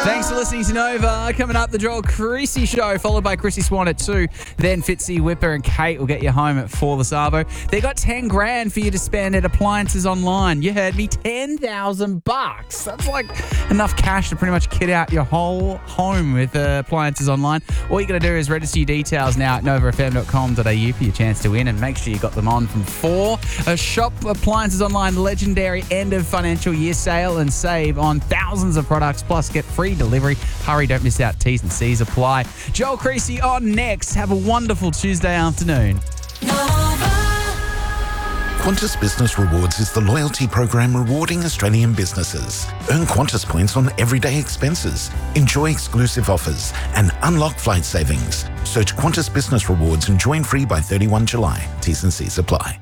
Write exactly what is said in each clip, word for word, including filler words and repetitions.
Thanks for listening to Nova. Coming up, the Joel Creasy Show, followed by Chrissy Swan at two. Then Fitzy, Whipper and Kate will get you home at four, the Savo. They got ten grand for you to spend at Appliances Online. You heard me, ten thousand bucks. That's like enough cash to pretty much kit out your whole home with uh, Appliances Online. All you got to do is register your details now at nova f m dot com dot a u for your chance to win, and make sure you got them on from four. Uh, shop Appliances Online legendary end of financial year sale and save on thousands of products, plus get free delivery. Hurry, don't miss out. T's and C's apply. Joel Creasy on next. Have a wonderful Tuesday afternoon. Qantas Business Rewards is the loyalty program rewarding Australian businesses. Earn Qantas points on everyday expenses, enjoy exclusive offers, and unlock flight savings. Search Qantas Business Rewards and join free by thirty-first of July. T's and C's apply.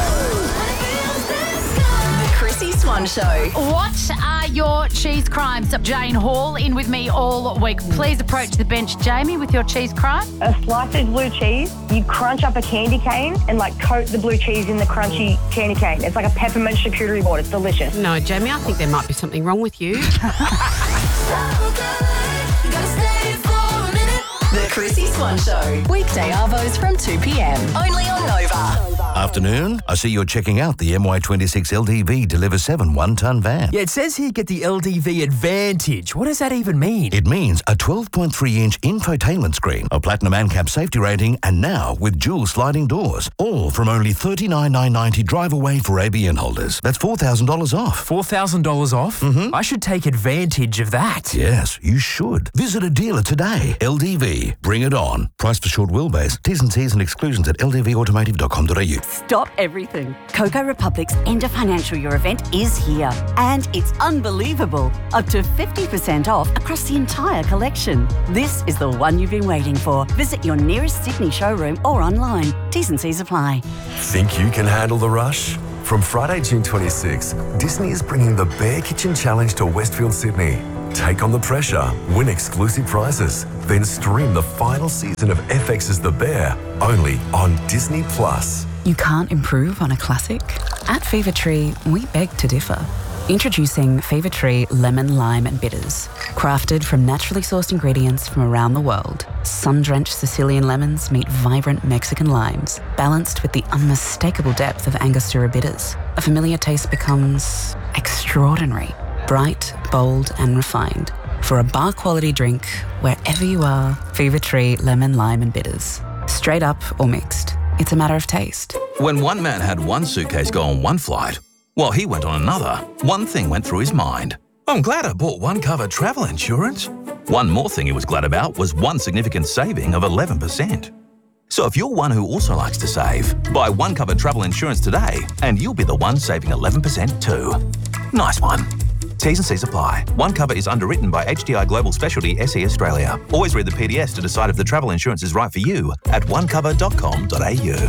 Chrissy Swan Show. What are your cheese crimes? Jane Hall in with me all week. Please approach the bench, Jamie, with your cheese crime. A slice of blue cheese, you crunch up a candy cane and like coat the blue cheese in the crunchy candy cane. It's like a peppermint charcuterie board. It's delicious. No, Jamie, I think there might be something wrong with you. The Chrissy Swan Show. Weekday arvos from two p.m. Only on Nova. Afternoon. I see you're checking out the M Y twenty-six L D V Deliver seven one-ton van. Yeah, it says here get the L D V Advantage. What does that even mean? It means a twelve point three inch infotainment screen, a platinum ANCAP safety rating, and now with dual sliding doors. All from only thirty-nine thousand nine hundred ninety drive away for A B N holders. That's four thousand dollars off. four thousand dollars off? Mm-hmm. I should take advantage of that. Yes, you should. Visit a dealer today. L D V. Bring it on. Price for short wheelbase. T's and C's and exclusions at l d v automotive dot com dot a u. Stop everything. Coco Republic's end of financial year event is here. And it's unbelievable. Up to fifty percent off across the entire collection. This is the one you've been waiting for. Visit your nearest Sydney showroom or online. T's and C's apply. Think you can handle the rush? From Friday, June twenty-sixth, Disney is bringing the Bear Kitchen Challenge to Westfield, Sydney. Take on the pressure, win exclusive prizes, then stream the final season of F X's The Bear, only on Disney Plus. You can't improve on a classic? At Fever Tree, we beg to differ. Introducing Fever Tree Lemon, Lime and Bitters. Crafted from naturally sourced ingredients from around the world, sun-drenched Sicilian lemons meet vibrant Mexican limes, balanced with the unmistakable depth of Angostura bitters. A familiar taste becomes extraordinary, bright, bold and refined. For a bar-quality drink, wherever you are, Fever Tree Lemon, Lime and Bitters. Straight up or mixed. It's a matter of taste. When one man had one suitcase go on one flight, while he went on another, one thing went through his mind. I'm glad I bought One Cover travel insurance. One more thing he was glad about was one significant saving of eleven percent. So if you're one who also likes to save, buy One Cover travel insurance today and you'll be the one saving eleven percent too. Nice one. T's and C's apply. One Cover is underwritten by H D I Global Specialty S E Australia. Always read the P D S to decide if the travel insurance is right for you at one cover dot com dot a u.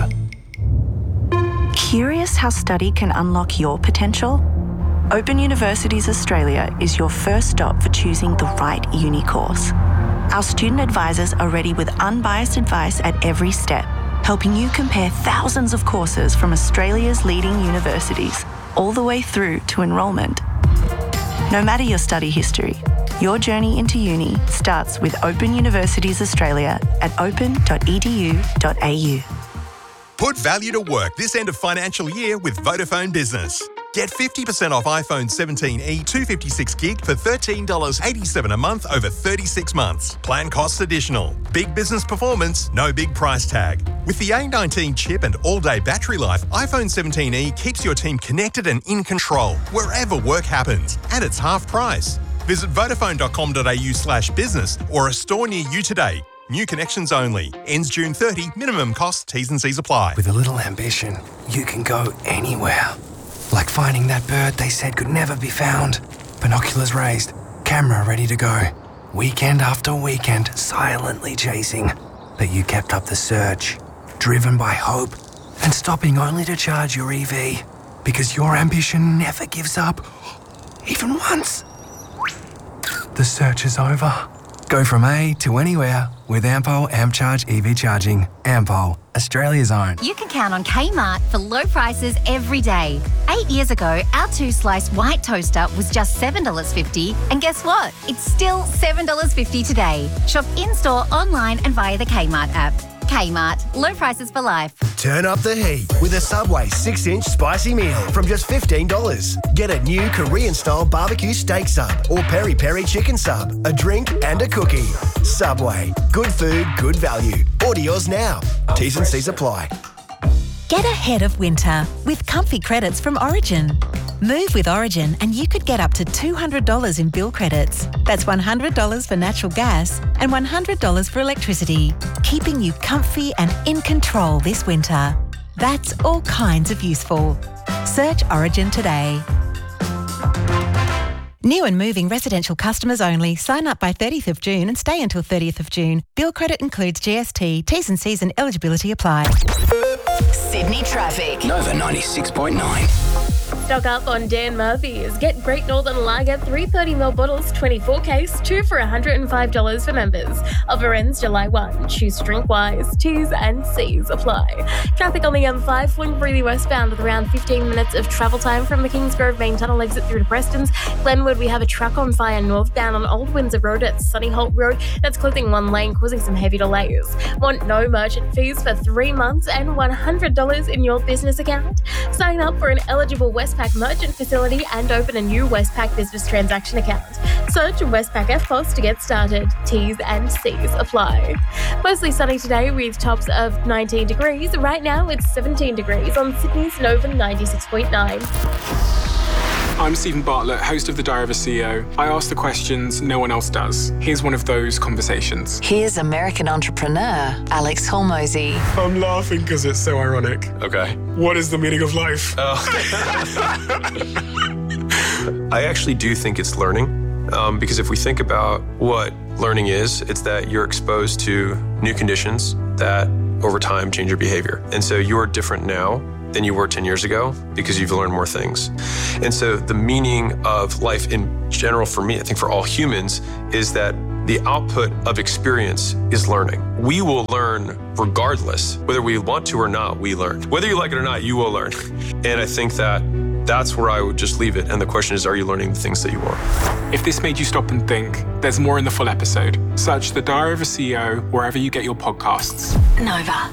Curious how study can unlock your potential? Open Universities Australia is your first stop for choosing the right uni course. Our student advisors are ready with unbiased advice at every step, helping you compare thousands of courses from Australia's leading universities, all the way through to enrolment. No matter your study history, your journey into uni starts with Open Universities Australia at open dot e d u dot a u. Put value to work this end of financial year with Vodafone Business. Get fifty percent off iPhone seventeen e two fifty-six gig for thirteen dollars eighty-seven a month over thirty-six months. Plan costs additional. Big business performance, no big price tag. With the A nineteen chip and all-day battery life, iPhone seventeen e keeps your team connected and in control wherever work happens. And it's half price. Visit vodafone dot com dot a u slash business or a store near you today. New connections only. Ends June thirtieth. Minimum cost. T's and C's apply. With a little ambition, you can go anywhere. Like finding that bird they said could never be found. Binoculars raised, camera ready to go. Weekend after weekend, silently chasing. But you kept up the search, driven by hope, and stopping only to charge your E V. Because your ambition never gives up, even once. The search is over. Go from A to anywhere with Ampol AmpCharge E V charging. Ampol, Australia's own. You can count on Kmart for low prices every day. Eight years ago, our two-slice white toaster was just seven dollars fifty, and guess what? It's still seven dollars fifty today. Shop in-store, online and via the Kmart app. Kmart, low prices for life. Turn up the heat with a Subway six inch spicy meal from just fifteen dollars. Get a new Korean-style barbecue steak sub or peri-peri chicken sub, a drink and a cookie. Subway. Good food, good value. Order yours now. T's and C's apply. Get ahead of winter with comfy credits from Origin. Move with Origin and you could get up to two hundred dollars in bill credits. That's one hundred dollars for natural gas and one hundred dollars for electricity, keeping you comfy and in control this winter. That's all kinds of useful. Search Origin today. New and moving residential customers only. Sign up by thirtieth of June and stay until thirtieth of June. Bill credit includes G S T. T's and C's and eligibility apply. Sydney traffic. Nova ninety-six point nine. Stock up on Dan Murphy's. Get Great Northern Lager three thirty milliliter bottles, twenty-four case, two for one hundred five dollars for members. Offer ends July first. Choose drink-wise. T's and C's apply. Traffic on the M five, Wingbury westbound with around fifteen minutes of travel time from the Kingsgrove main tunnel exit through to Preston's. Glenwood, we have a truck on fire northbound on Old Windsor Road at Sunny Holt Road. That's closing one lane, causing some heavy delays. Want no merchant fees for three months and one hundred dollars in your business account? Sign up for an eligible Westpac merchant facility and open a new Westpac business transaction account. Search Westpac F P O S to get started. T's and C's apply. Mostly sunny today with tops of nineteen degrees. Right now it's seventeen degrees on Sydney's Nova ninety-six point nine. I'm Stephen Bartlett, host of The Diary of a C E O. I ask the questions no one else does. Here's one of those conversations. Here's American entrepreneur Alex Hormozy. I'm laughing because it's so ironic. Okay. What is the meaning of life? Oh. I actually do think it's learning, um, because if we think about what learning is, it's that you're exposed to new conditions that over time change your behavior. And so you are different now than you were ten years ago because you've learned more things. And so the meaning of life in general for me, I think for all humans, is that the output of experience is learning. We will learn regardless. Whether we want to or not, we learn. Whether you like it or not, you will learn. And I think that that's where I would just leave it. And the question is, are you learning the things that you are? If this made you stop and think, there's more in the full episode. Search The Diary of a C E O wherever you get your podcasts. Nova.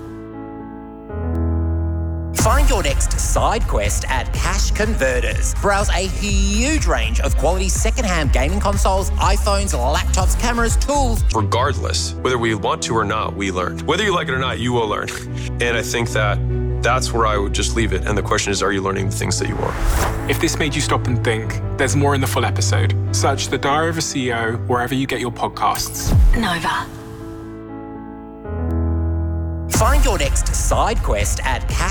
Find your next side quest at Cash Converters. Browse a huge range of quality second-hand gaming consoles, iPhones, laptops, cameras, tools. Regardless, whether we want to or not, we learn. Whether you like it or not, you will learn. And I think that that's where I would just leave it. And the question is, are you learning the things that you are? If this made you stop and think, there's more in the full episode. Search The Diary of a C E O wherever you get your podcasts. Nova. Find your next side quest at Cash